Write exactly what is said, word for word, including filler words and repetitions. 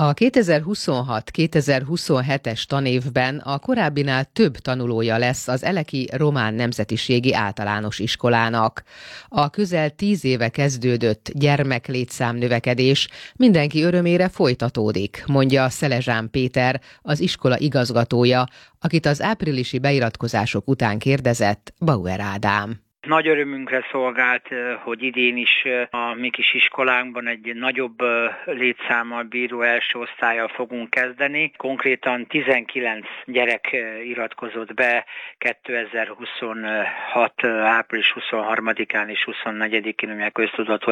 A kétezer-huszonhat-kétezer-huszonhetes tanévben a korábbinál több tanulója lesz az Eleki Román Nemzetiségi Általános Iskolának. A közel tíz éve kezdődött gyermeklétszám növekedés mindenki örömére folytatódik, mondja Szelezsán Péter, az iskola igazgatója, akit az áprilisi beiratkozások után kérdezett Bauer Ádám. Nagy örömünkre szolgált, hogy idén is a mi kis iskolánkban egy nagyobb létszámmal bíró első osztállyal fogunk kezdeni. Konkrétan tizenkilenc gyerek iratkozott be kétezer-huszonhat. április huszonharmadikán és huszonnegyedikén, ugye köztudott,